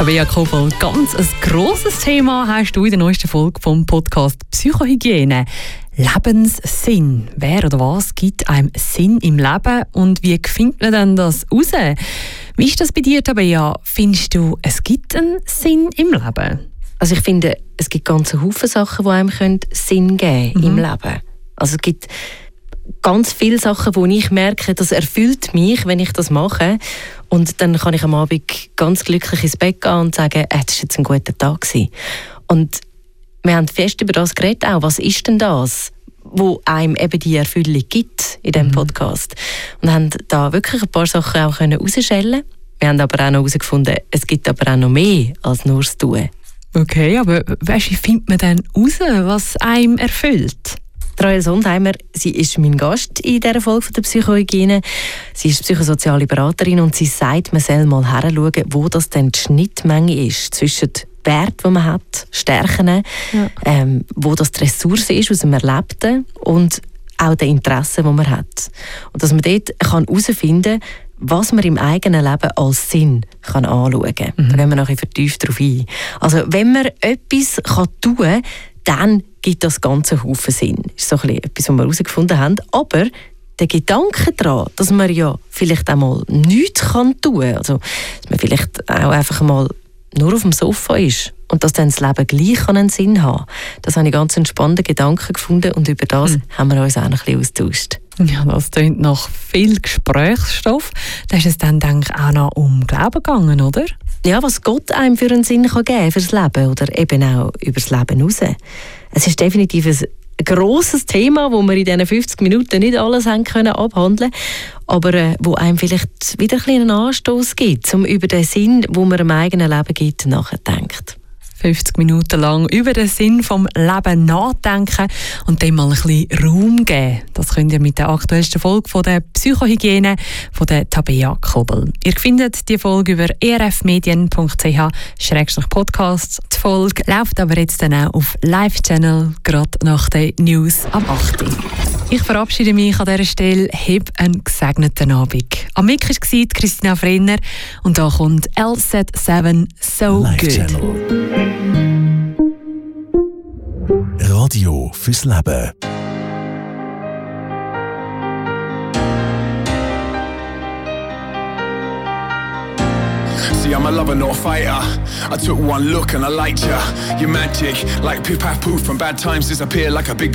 Tabea Kobel, ganz ein grosses Thema hast du in der neuesten Folge vom Podcast Psychohygiene. Lebenssinn. Wer oder was gibt einem Sinn im Leben und wie findet man denn das raus? Wie ist das bei dir, Tabea? Findest du, es gibt einen Sinn im Leben? Also ich finde, es gibt ganz viele Sachen, die einem Sinn geben können im Leben. Also es gibt ganz viele Sachen, wo ich merke, das erfüllt mich, wenn ich das mache. Und dann kann ich am Abend ganz glücklich ins Bett gehen und sagen, das war jetzt ein guter Tag gewesen. Und wir haben fest über das geredet auch. Was ist denn das, wo einem eben die Erfüllung gibt in diesem Podcast? Und haben da wirklich ein paar Sachen auch herausstellen. Wir haben aber auch noch herausgefunden, es gibt aber auch noch mehr als nur das Tun. Okay, aber wie findet man denn raus, was einem erfüllt? Rael Sondheimer, sie ist mein Gast in dieser Folge der Psychohygiene. Sie ist psychosoziale Beraterin und sie sagt, man soll mal hinschauen, wo das denn die Schnittmenge ist zwischen Werten, die man hat, Stärken, wo das die Ressource ist aus dem Erlebten und auch den Interessen, die man hat. Und dass man dort herausfinden kann, was man im eigenen Leben als Sinn kann anschauen kann. Da gehen wir nachher vertieft darauf ein. Also wenn man etwas tun kann, dann gibt das Ganze Haufen Sinn. Das ist so etwas, was wir herausgefunden haben. Aber der Gedanke daran, dass man ja vielleicht auch mal nichts tun kann, also dass man vielleicht auch einfach mal nur auf dem Sofa ist und dass dann das Leben gleich einen Sinn haben kann, das habe ich ganz einen spannenden Gedanken gefunden und über das haben wir uns auch noch ein bisschen austauscht. Ja, das klingt nach viel Gesprächsstoff. Da ist es dann, denke ich, auch noch um Glauben gegangen, oder? Ja, was Gott einem für einen Sinn kann geben fürs Leben oder eben auch über das Leben raus. Es ist definitiv ein grosses Thema, wo wir in diesen 50 Minuten nicht alles haben können abhandeln, aber wo einem vielleicht wieder ein einen Anstoß gibt, um über den Sinn, den man im eigenen Leben gibt, nachzudenken. 50 Minuten lang über den Sinn vom Leben nachdenken und dem mal ein bisschen Raum geben. Das könnt ihr mit der aktuellsten Folge von der Psychohygiene von der Tabea Kobel. Ihr findet die Folge über erfmedien.ch/podcast. Die Folge läuft aber jetzt dann auch auf Live-Channel, gerade nach den News am 8. Ich verabschiede mich an dieser Stelle. Hab einen gesegneten Abend. Am Mic war Christina Frenner und da kommt LZ7 So Good. Radio fürs Leben. See, I'm a lover, not a fighter. I took one look and I liked ya. You're magic, like poof, paf, poof. From bad times disappear like a big